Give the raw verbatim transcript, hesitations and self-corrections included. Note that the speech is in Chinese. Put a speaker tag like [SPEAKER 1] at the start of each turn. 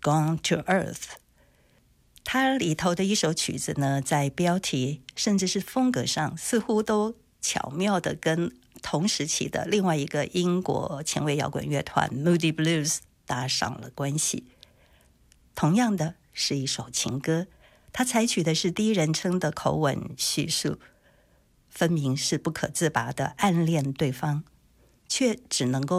[SPEAKER 1] Gone to Earth。 它里头的一首曲子呢，在标题甚至是风格上似乎都巧妙的跟同时期的另外一个英国前卫摇滚乐团 Moody Blues 搭上了关系。同样的是一首情歌，它采取的是第一人称的口吻叙述，分明是不可自拔的暗恋对方，却只能够